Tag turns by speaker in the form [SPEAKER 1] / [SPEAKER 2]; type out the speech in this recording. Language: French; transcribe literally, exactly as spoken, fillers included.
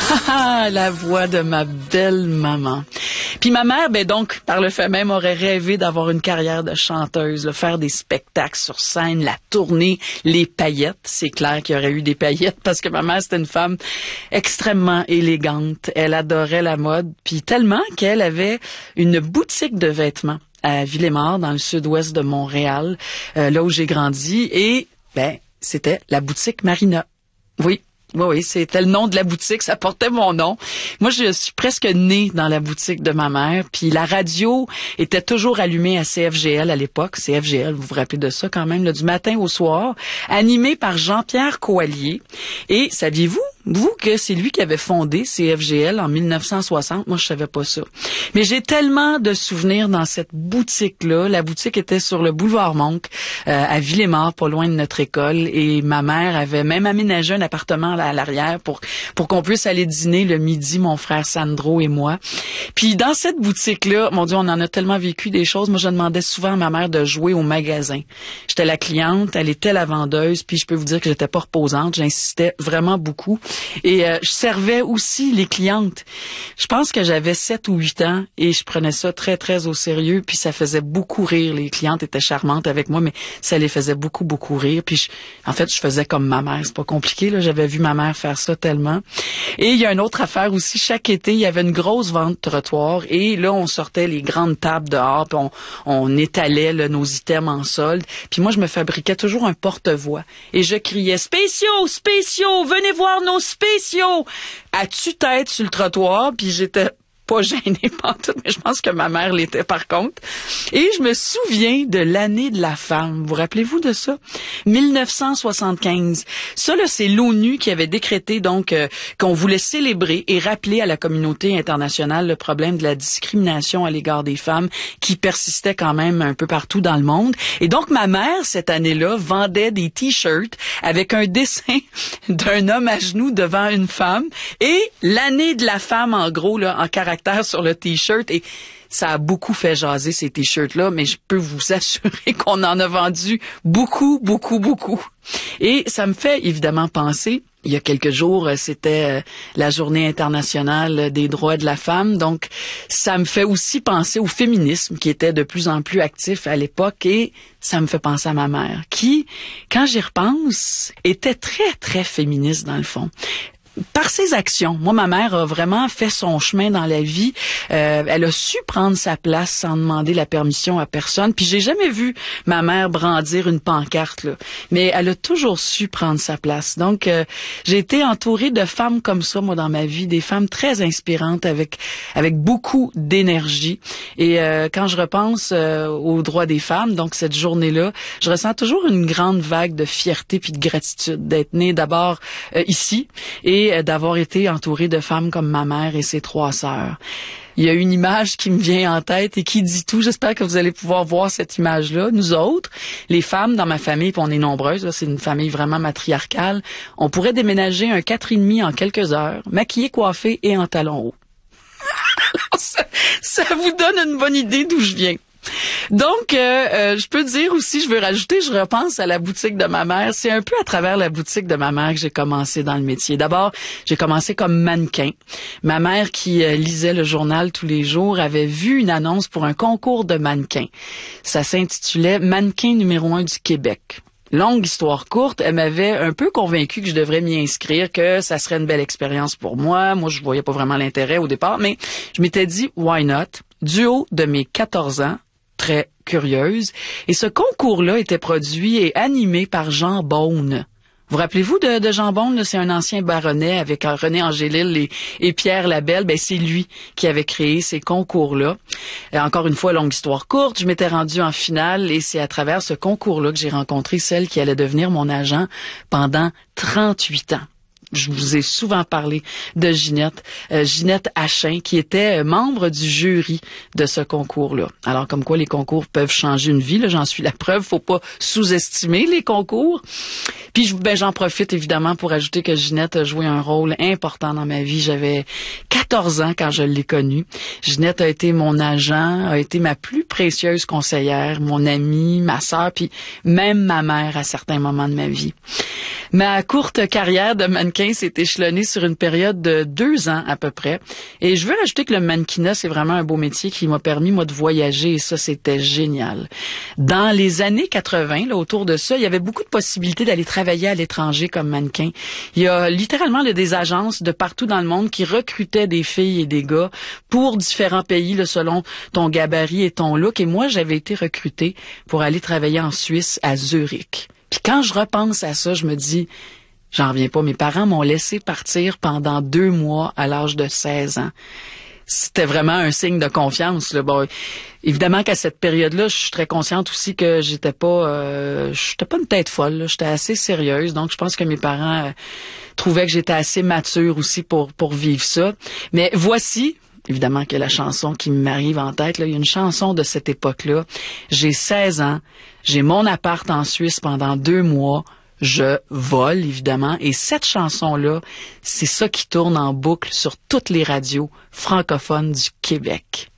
[SPEAKER 1] Ah, la voix de ma belle maman. Puis ma mère, ben donc, par le fait même, aurait rêvé d'avoir une carrière de chanteuse, là, faire des spectacles sur scène, la tournée, les paillettes. C'est clair qu'il y aurait eu des paillettes parce que ma mère, c'était une femme extrêmement élégante. Elle adorait la mode, puis tellement qu'elle avait une boutique de vêtements à Villemort, dans le sud-ouest de Montréal, euh, là où j'ai grandi. Et, ben, c'était la boutique Marina. Oui. Oui, oui, c'était le nom de la boutique, ça portait mon nom. Moi, je suis presque née dans la boutique de ma mère, puis la radio était toujours allumée à C F G L à l'époque. C F G L, vous vous rappelez de ça quand même, là, du matin au soir, animée par Jean-Pierre Coallier. Et saviez-vous, vous, que c'est lui qui avait fondé C F G L en mille neuf cent soixante? Moi, je savais pas ça. Mais j'ai tellement de souvenirs dans cette boutique-là. La boutique était sur le boulevard Monk, euh, à Villemort, pas loin de notre école. Et ma mère avait même aménagé un appartement à l'arrière pour pour qu'on puisse aller dîner le midi, mon frère Sandro et moi. Puis dans cette boutique-là, mon Dieu, on en a tellement vécu des choses. Moi, je demandais souvent à ma mère de jouer au magasin. J'étais la cliente, elle était la vendeuse, puis je peux vous dire que j'étais pas reposante. J'insistais vraiment beaucoup. Et euh, je servais aussi les clientes. Je pense que j'avais sept ou huit ans et je prenais ça très, très au sérieux. Puis ça faisait beaucoup rire. Les clientes étaient charmantes avec moi, mais ça les faisait beaucoup, beaucoup rire. Puis je, en fait, je faisais comme ma mère. C'est pas compliqué, là. J'avais vu ma mère faire ça tellement. Et il y a une autre affaire aussi. Chaque été, il y avait une grosse vente trottoir et là, on sortait les grandes tables dehors puis on, on étalait là, nos items en solde. Puis moi, je me fabriquais toujours un porte-voix et je criais « Spéciaux! Spéciaux! Venez voir nos spéciaux! » à tue-tête sur le trottoir. Puis j'étais pas gênée pantoute, mais je pense que ma mère l'était par contre. Et je me souviens de l'année de la femme. Vous rappelez-vous de ça? mille neuf cent soixante-quinze. Ça, là, c'est l'ONU qui avait décrété donc euh, qu'on voulait célébrer et rappeler à la communauté internationale le problème de la discrimination à l'égard des femmes qui persistait quand même un peu partout dans le monde. Et donc, ma mère, cette année-là, vendait des t-shirts avec un dessin d'un homme à genoux devant une femme et l'année de la femme, en gros, là, en caractère sur le t-shirt et ça a beaucoup fait jaser ces t-shirts-là, mais je peux vous assurer qu'on en a vendu beaucoup, beaucoup, beaucoup. Et ça me fait évidemment penser, il y a quelques jours, c'était la Journée internationale des droits de la femme, donc ça me fait aussi penser au féminisme qui était de plus en plus actif à l'époque et ça me fait penser à ma mère qui, quand j'y repense, était très, très féministe dans le fond. Par ses actions. Moi, ma mère a vraiment fait son chemin dans la vie. Euh, elle a su prendre sa place sans demander la permission à personne. Puis j'ai jamais vu ma mère brandir une pancarte, là. Mais elle a toujours su prendre sa place. Donc, euh, j'ai été entourée de femmes comme ça, moi, dans ma vie. Des femmes très inspirantes avec avec beaucoup d'énergie. Et euh, quand je repense euh, aux droits des femmes, donc cette journée-là, je ressens toujours une grande vague de fierté puis de gratitude d'être née d'abord euh, ici et d'avoir été entourée de femmes comme ma mère et ses trois sœurs. Il y a une image qui me vient en tête et qui dit tout. J'espère que vous allez pouvoir voir cette image-là. Nous autres, les femmes dans ma famille, puis on est nombreuses, là, c'est une famille vraiment matriarcale, on pourrait déménager un quatre et demi en quelques heures, maquillée, coiffée et en talons hauts. Alors, ça, ça vous donne une bonne idée d'où je viens. Donc, euh, euh, je peux dire aussi, je veux rajouter, je repense à la boutique de ma mère. C'est un peu à travers la boutique de ma mère que j'ai commencé dans le métier. D'abord, j'ai commencé comme mannequin. Ma mère, qui euh, lisait le journal tous les jours, avait vu une annonce pour un concours de mannequins. Ça s'intitulait « Mannequin numéro un du Québec ». Longue histoire courte, elle m'avait un peu convaincue que je devrais m'y inscrire, que ça serait une belle expérience pour moi. Moi, je voyais pas vraiment l'intérêt au départ, mais je m'étais dit « Why not ?» Du haut de mes quatorze ans, très curieuse. Et ce concours-là était produit et animé par Jean Beaune. Vous rappelez-vous de, de Jean Beaune? C'est un ancien baronnet avec René Angélil et, et Pierre Labelle. Ben, c'est lui qui avait créé ces concours-là. Et encore une fois, longue histoire courte, je m'étais rendue en finale et c'est à travers ce concours-là que j'ai rencontré celle qui allait devenir mon agent pendant trente-huit ans. Je vous ai souvent parlé de Ginette, euh, Ginette Achin, qui était membre du jury de ce concours-là. Alors, comme quoi les concours peuvent changer une vie, là, j'en suis la preuve. Faut pas sous-estimer les concours. Puis, ben, j'en profite évidemment pour ajouter que Ginette a joué un rôle important dans ma vie. J'avais quatorze ans quand je l'ai connue. Ginette a été mon agent, a été ma plus précieuse conseillère, mon amie, ma sœur, puis même ma mère à certains moments de ma vie. Ma courte carrière de mannequin mannequin s'est échelonné sur une période de deux ans à peu près. Et je veux rajouter que le mannequinat, c'est vraiment un beau métier qui m'a permis, moi, de voyager et ça, c'était génial. Dans les années quatre-vingt, là, autour de ça, il y avait beaucoup de possibilités d'aller travailler à l'étranger comme mannequin. Il y a littéralement là, des agences de partout dans le monde qui recrutaient des filles et des gars pour différents pays, là, selon ton gabarit et ton look. Et moi, j'avais été recrutée pour aller travailler en Suisse, à Zurich. Puis quand je repense à ça, je me dis, j'en reviens pas, mes parents m'ont laissé partir pendant deux mois à l'âge de seize ans. C'était vraiment un signe de confiance, là. Bon, évidemment qu'à cette période-là, je suis très consciente aussi que j'étais pas, euh, j'étais pas une tête folle, là. J'étais assez sérieuse, donc je pense que mes parents euh, trouvaient que j'étais assez mature aussi pour pour vivre ça. Mais voici. Évidemment que la chanson qui m'arrive en tête, là, il y a une chanson de cette époque-là. J'ai seize ans, j'ai mon appart en Suisse pendant deux mois, je vole, évidemment, et cette chanson-là, c'est ça qui tourne en boucle sur toutes les radios francophones du Québec.